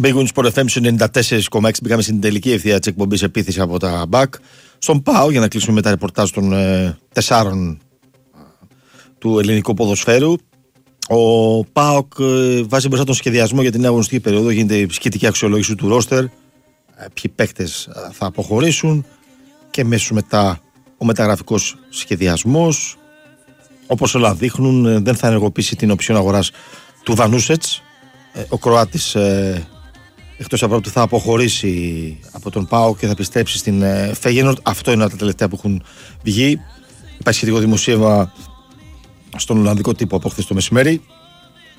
Big Win Sport FM 94,6. Μπήκαμε στην τελική ευθεία της εκπομπής επίθεση από τα Μπακ. Στον ΠΑΟ, για να κλείσουμε με τα ρεπορτάζ των 4 του ελληνικού ποδοσφαίρου. Ο ΠΑΟΚ βάζει μπροστά τον σχεδιασμό για την νέα αγωνιστική περίοδο. Γίνεται η σχετική αξιολόγηση του ρόστερ. Ποιοι παίκτες θα αποχωρήσουν. Και μέσω μετά ο μεταγραφικός σχεδιασμός. Όπως όλα δείχνουν, δεν θα ενεργοποιήσει την οψιόν αγοράς του Βανούσετς. Ο Κροάτης, εκτός από ότι θα αποχωρήσει από τον ΠΑΟΚ και θα επιστρέψει στην Φέγενορντ. Αυτό είναι τα τελευταία που έχουν βγει. Υπάρχει σχετικό δημοσίευμα στον Ολλανδικό τύπο από χθες το μεσημέρι.